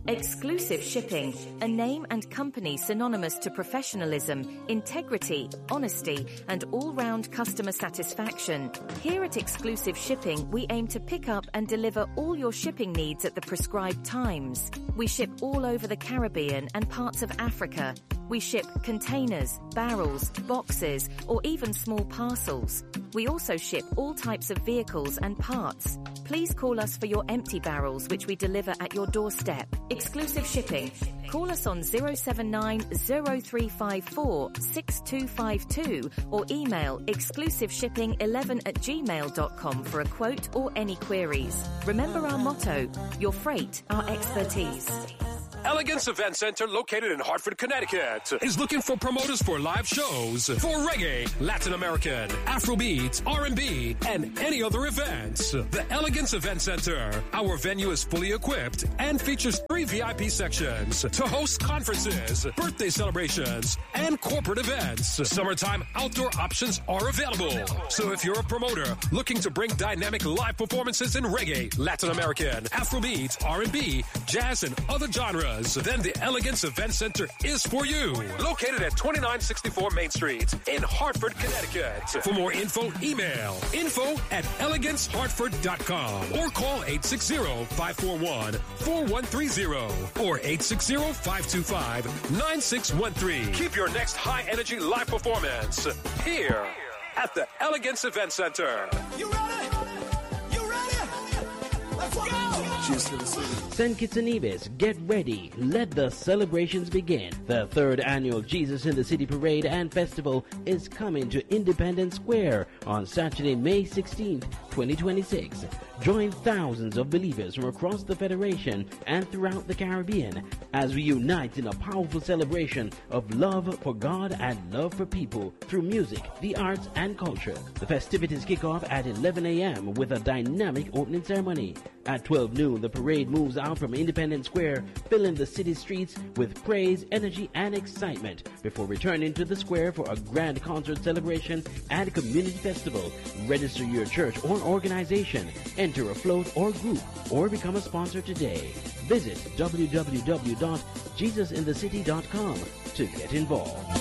Exclusive Shipping, a name and company synonymous to professionalism, integrity, honesty, and all-round customer satisfaction. Here at Exclusive Shipping, we aim to pick up and deliver all your shipping needs at the prescribed times. We ship all over the Caribbean and parts of Africa. We ship containers, barrels, boxes, or even small parcels. We also ship all types of vehicles and parts. Please call us for your empty barrels, which we deliver at your doorstep. Exclusive Shipping. Call us on 079 0354 6252 or email exclusiveshipping11@gmail.com for a quote or any queries. Remember our motto, your freight, our expertise. Elegance Event Center, located in Hartford, Connecticut, is looking for promoters for live shows for reggae, Latin American, Afrobeat, R&B, and any other events. The Elegance Event Center. Our venue is fully equipped and features 3 VIP sections to host conferences, birthday celebrations, and corporate events. Summertime outdoor options are available. So if you're a promoter looking to bring dynamic live performances in reggae, Latin American, Afrobeat, R&B, jazz, and other genres, then the Elegance Event Center is for you. Located at 2964 Main Street in Hartford, Connecticut. For more info, email info@elegancehartford.com or call 860-541-4130 or 860-525-9613. Keep your next high-energy live performance here at the Elegance Event Center. You ready? You ready? Let's go! St. Kitts and Nevis, get ready. Let the celebrations begin. The 3rd annual Jesus in the City Parade and Festival is coming to Independence Square on Saturday, May 16th, 2026. Join thousands of believers from across the Federation and throughout the Caribbean as we unite in a powerful celebration of love for God and love for people through music, the arts, and culture. The festivities kick off at 11 a.m. with a dynamic opening ceremony. At 12 noon, the parade moves out from Independence Square, filling the city streets with praise, energy, and excitement before returning to the square for a grand concert celebration and community festival. Register your church or organization, enter a float or group, or become a sponsor today. Visit www.jesusinthecity.com to get involved.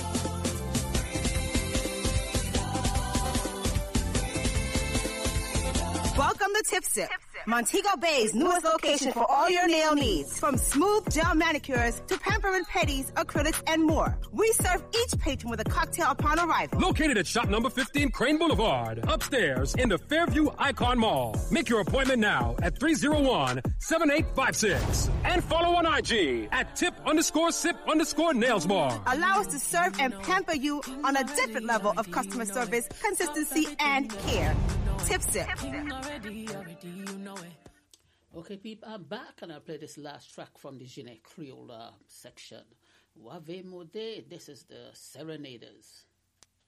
Welcome to Tip Sip, Montego Bay's newest location for all your nail needs. From smooth gel manicures to pampering pedis, acrylics, and more. We serve each patron with a cocktail upon arrival. Located at shop number 15 Crane Boulevard, upstairs in the Fairview Icon Mall. Make your appointment now at 301-7856. And follow on IG at tip_sip_nails bar. Allow us to serve and pamper you on a different level of customer service, consistency, and care. Tip Sip. Okay, people, I'm back and I play this last track from the Genet Creole section. Wave Mode, this is the Serenaders.